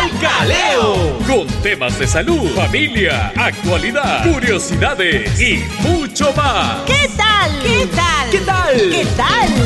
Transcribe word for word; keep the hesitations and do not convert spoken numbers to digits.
Caleo, con temas de salud, familia, actualidad, curiosidades y mucho más. ¿Qué tal? ¿Qué tal? ¿Qué tal? ¿Qué tal?